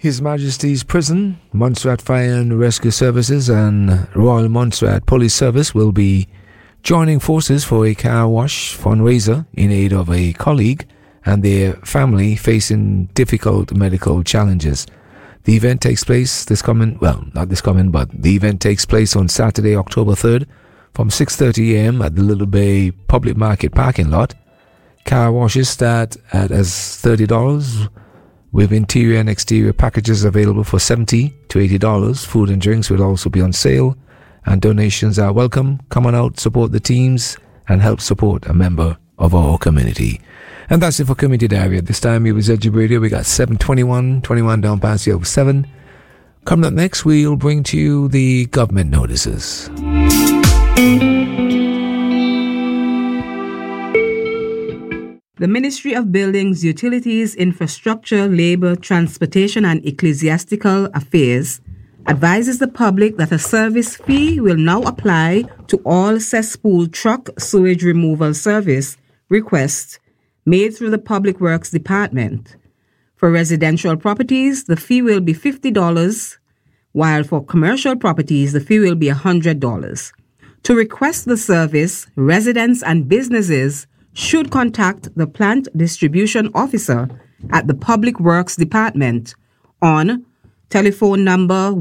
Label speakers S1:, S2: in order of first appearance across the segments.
S1: His Majesty's Prison, Montserrat Fire and Rescue Services and Royal Montserrat Police Service will be joining forces for a car wash fundraiser in aid of a colleague and their family facing difficult medical challenges. The event takes place the event takes place on Saturday, October 3rd from 6:30 a.m. at the Little Bay Public Market parking lot. Car washes start at as $30, with interior and exterior packages available for $70 to $80. Food and drinks will also be on sale, and donations are welcome. Come on out, support the teams, and help support a member of our community. And that's it for Community Diary. At this time, it was Edge Radio. We got 7:21 down past the 7. Coming up next, we'll bring to you the government notices.
S2: The Ministry of Buildings, Utilities, Infrastructure, Labour, Transportation and Ecclesiastical Affairs advises the public that a service fee will now apply to all cesspool truck sewage removal service requests made through the Public Works Department. For residential properties, the fee will be $50, while for commercial properties, the fee will be $100. To request the service, residents and businesses should contact the Plant Distribution Officer at the Public Works Department on telephone number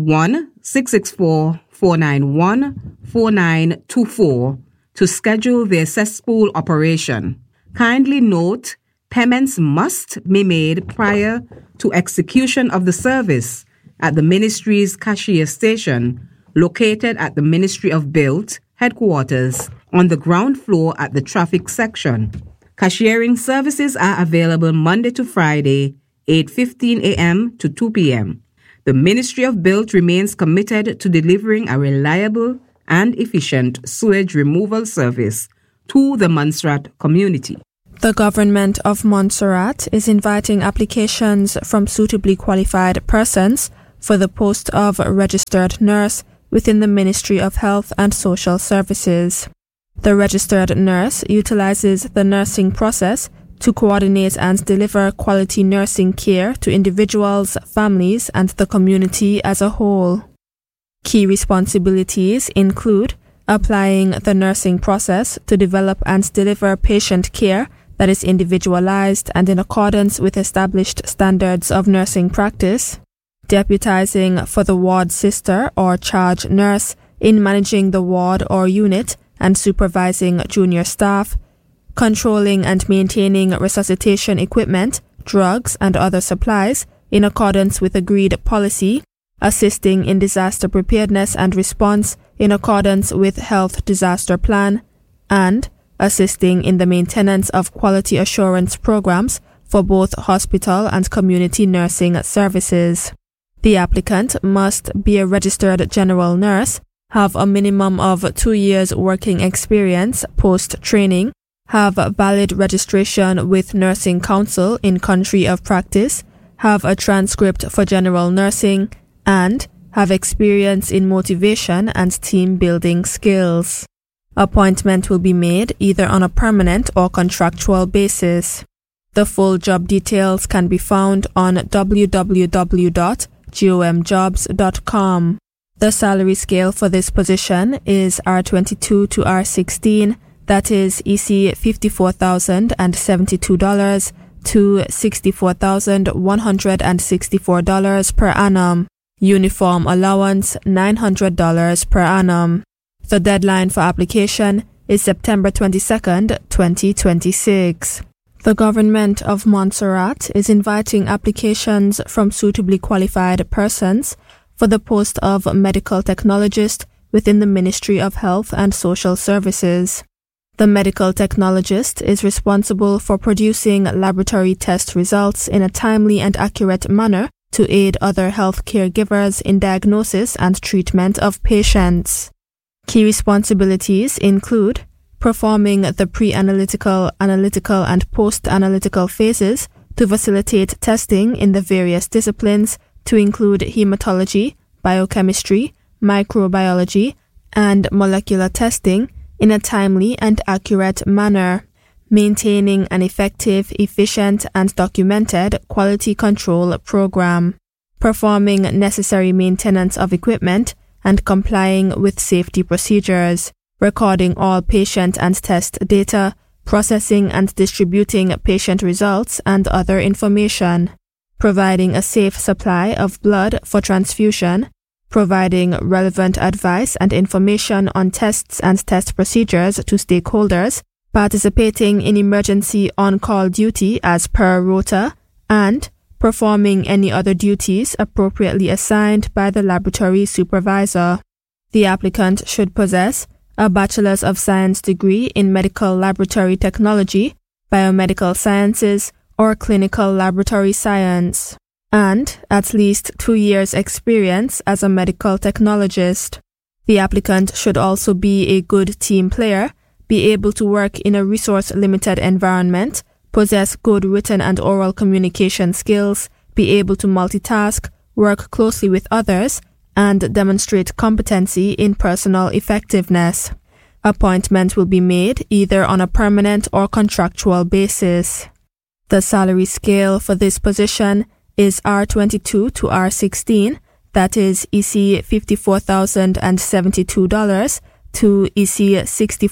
S2: 1-664-491-4924 to schedule their cesspool operation. Kindly note, payments must be made prior to execution of the service at the Ministry's cashier station located at the Ministry of Build headquarters on the ground floor at the traffic section. Cashiering services are available Monday to Friday, 8:15 a.m. to 2 p.m. The Ministry of Build remains committed to delivering a reliable and efficient sewage removal service to the Montserrat community.
S3: The Government of Montserrat is inviting applications from suitably qualified persons for the post of registered nurse within the Ministry of Health and Social Services. The registered nurse utilizes the nursing process to coordinate and deliver quality nursing care to individuals, families, and the community as a whole. Key responsibilities include applying the nursing process to develop and deliver patient care that is individualized and in accordance with established standards of nursing practice, deputizing for the ward sister or charge nurse in managing the ward or unit and supervising junior staff, controlling and maintaining resuscitation equipment, drugs, and other supplies in accordance with agreed policy, assisting in disaster preparedness and response in accordance with Health Disaster Plan, and assisting in the maintenance of quality assurance programs for both hospital and community nursing services. The applicant must be a registered general nurse, have a minimum of 2 years working experience post-training, have valid registration with Nursing Council in country of practice, have a transcript for general nursing, and have experience in motivation and team building skills. Appointment will be made either on a permanent or contractual basis. The full job details can be found on www.gomjobs.com. The salary scale for this position is R22 to R16, that is EC $54,072 to $64,164 per annum. Uniform allowance $900 per annum. The deadline for application is September 22nd, 2026. The Government of Montserrat is inviting applications from suitably qualified persons for the post of medical technologist within the Ministry of Health and Social Services. The medical technologist is responsible for producing laboratory test results in a timely and accurate manner to aid other health caregivers in diagnosis and treatment of patients. Key responsibilities include performing the pre-analytical, analytical, and post-analytical phases to facilitate testing in the various disciplines to include hematology, biochemistry, microbiology, and molecular testing in a timely and accurate manner, maintaining an effective, efficient, and documented quality control program. performing necessary maintenance of equipment, and complying with safety procedures, recording all patient and test data, processing and distributing patient results and other information, providing a safe supply of blood for transfusion, providing relevant advice and information on tests and test procedures to stakeholders, participating in emergency on-call duty as per rota, and performing any other duties appropriately assigned by the laboratory supervisor. The applicant should possess a Bachelor's of Science degree in Medical Laboratory Technology, Biomedical Sciences, or Clinical Laboratory Science, and at least 2 years' experience as a medical technologist. The applicant should also be a good team player, be able to work in a resource-limited environment, possess good written and oral communication skills, be able to multitask, work closely with others, and demonstrate competency in personal effectiveness. Appointment will be made either on a permanent or contractual basis. The salary scale for this position is R22 to R16, that is EC $54,072 to EC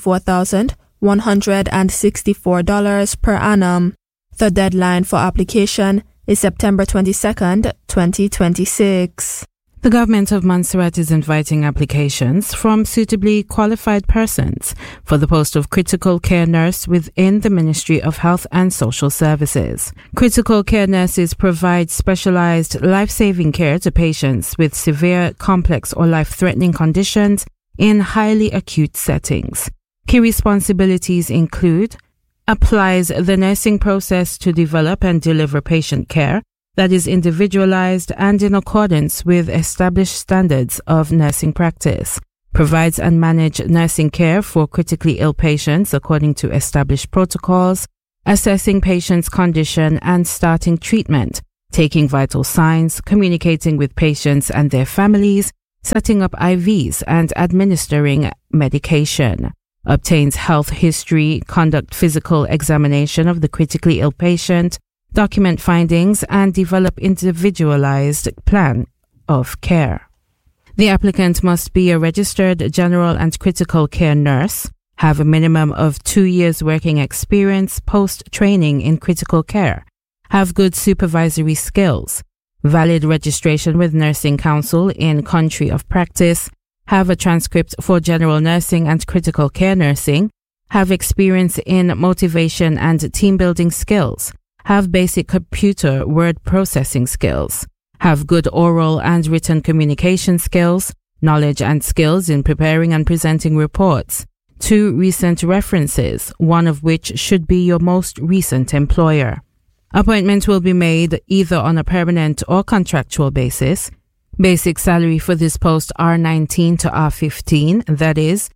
S3: $64,164 per annum. The deadline for application is September 22nd, 2026.
S4: The government of Montserrat is inviting applications from suitably qualified persons for the post of critical care nurse within the Ministry of Health and Social Services. Critical care nurses provide specialized life-saving care to patients with severe, complex or life-threatening conditions in highly acute settings. Key responsibilities include applies the nursing process to develop and deliver patient care that is individualized and in accordance with established standards of nursing practice, provides and manages nursing care for critically ill patients according to established protocols, assessing patients' condition and starting treatment, taking vital signs, communicating with patients and their families, setting up IVs and administering medication, obtains health history, conduct physical examination of the critically ill patient, document findings, and develop individualized plan of care. The applicant must be a registered general and critical care nurse, have a minimum of 2 years working experience post-training in critical care, have good supervisory skills, valid registration with Nursing Council in country of practice, have a transcript for general nursing and critical care nursing, have experience in motivation and team building skills, have basic computer word processing skills, have good oral and written communication skills, knowledge and skills in preparing and presenting reports, 2 recent references, one of which should be your most recent employer. Appointment will be made either on a permanent or contractual basis. Basic salary for this post R19 to R15, that is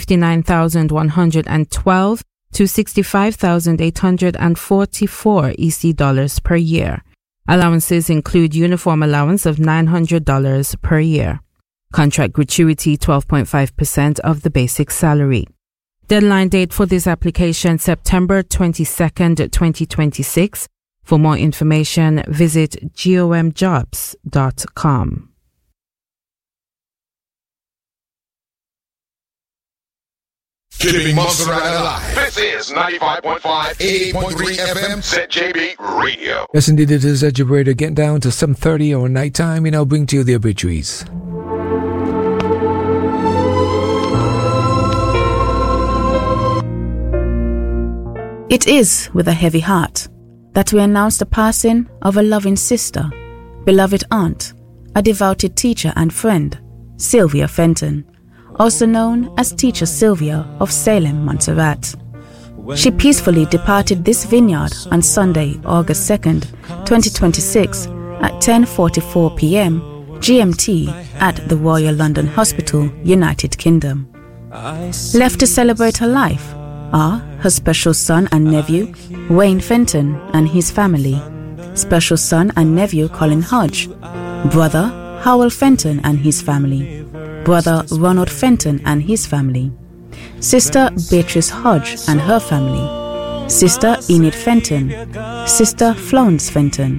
S4: $59,112 to $65,844 EC dollars per year. Allowances include uniform allowance of $900 per year. Contract gratuity 12.5% of the basic salary. Deadline date for this application September 22nd, 2026. For more information, visit gomjobs.com.
S5: Keeping Montserrat alive. This is 95.5, 88.3 FM, ZJB Radio.
S1: Yes, indeed, it is ZJB to get down to 7:30 or nighttime. We now bring to you the obituaries.
S6: It is with a heavy heart that we announce the passing of a loving sister, beloved aunt, a devoted teacher and friend, Sylvia Fenton, also known as Teacher Sylvia of Salem, Montserrat. She peacefully departed this vineyard on Sunday, August 2nd, 2026 at 10:44 p.m. GMT at the Royal London Hospital, United Kingdom. Left to celebrate her life are her special son and nephew, Wayne Fenton and his family, special son and nephew Colin Hodge, brother Howell Fenton and his family, brother Ronald Fenton and his family, sister Beatrice Hodge and her family, sister Enid Fenton, sister Florence Fenton,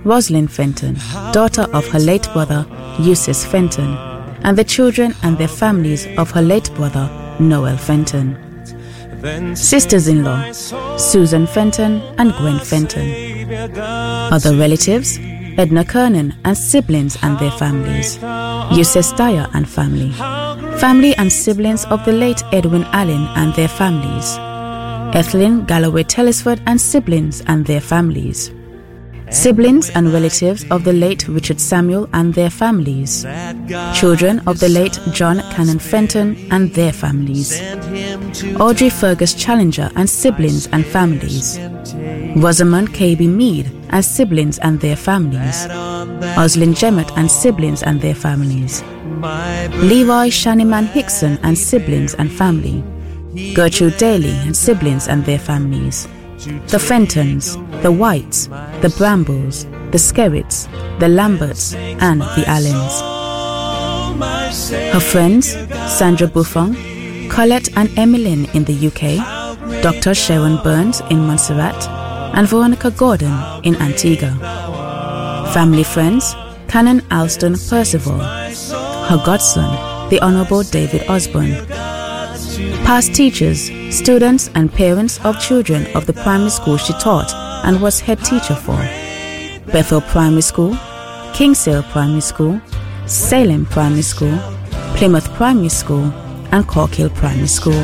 S6: Rosalind Fenton, daughter of her late brother, Eustace Fenton, and the children and their families of her late brother, Noel Fenton. Sisters-in-law, Susan Fenton and Gwen Fenton. Other relatives, Edna Kernan and siblings and their families, Eustace Dyer and family. Family and siblings of the late Edwin Allen and their families, Ethelyn Galloway Tellisford and siblings and their families. Siblings and relatives of the late Richard Samuel and their families. Children of the late John Cannon Fenton and their families. Audrey Fergus Challenger and siblings and families. Rosamond K.B. Mead and siblings and their families. Oslin Jemmett and siblings and their families. Leroy Shannyman Hickson and siblings and family. Gertrude Daly and siblings and their families. The Fentons, the Whites, the Brambles, the Skerritts, the Lamberts, and the Allens. Her friends, Sandra Buffon, Colette and Emmeline in the UK, Dr. Sharon Burns in Montserrat, and Veronica Gordon in Antigua. Family friends, Canon Alston Percival. Her godson, the Honourable David Osborne. Past teachers, students and parents of children of the primary school she taught and was head teacher for. Bethel Primary School, Kingsale Primary School, Salem Primary School, Plymouth Primary School, and Cork Hill Primary School.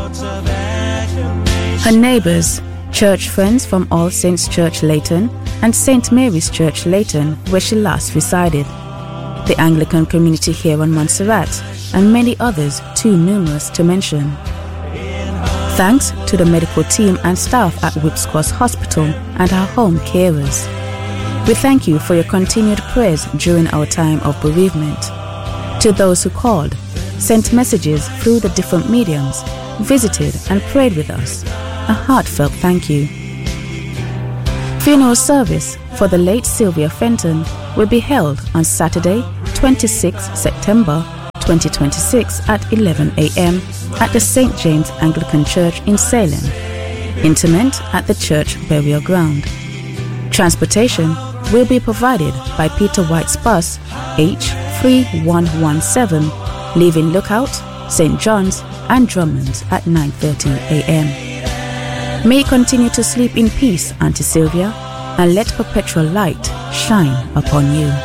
S6: Her neighbours, church friends from All Saints Church Leighton and St. Mary's Church Leighton, where she last resided. The Anglican community here on Montserrat, and many others too numerous to mention. Thanks to the medical team and staff at Whipps Cross Hospital and our home carers. We thank you for your continued prayers during our time of bereavement. To those who called, sent messages through the different mediums, visited and prayed with us, a heartfelt thank you. Funeral service for the late Sylvia Fenton will be held on Saturday, 26 September 2026 at 11 a.m. at the St. James Anglican Church in Salem. Interment at the church burial ground. Transportation will be provided by Peter White's bus H3117, leaving Lookout, St. John's and Drummond's at 9:30 a.m. May you continue to sleep in peace, Auntie Sylvia, and let perpetual light shine upon you.